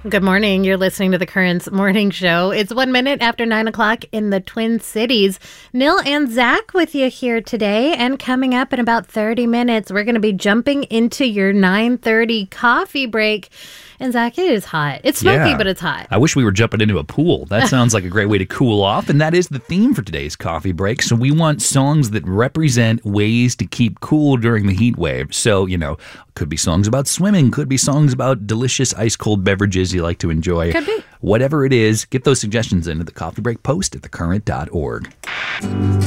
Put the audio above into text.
Good morning. You're listening to the Currents Morning Show. It's 1 minute after 9 o'clock in the Twin Cities. Neil and Zach with you here today. And coming up in about 30 minutes, we're going to be jumping into your 9:30 coffee break. And Zach, it is hot. It's smoky, but it's hot. I wish we were jumping into a pool. That sounds like a great way to cool off. And that is the theme for today's coffee break. So we want songs that represent ways to keep cool during the heat wave. So, could be songs about swimming, could be songs about delicious ice-cold beverages you like to enjoy. Could be. Whatever it is, get those suggestions into the coffee break post at thecurrent.org.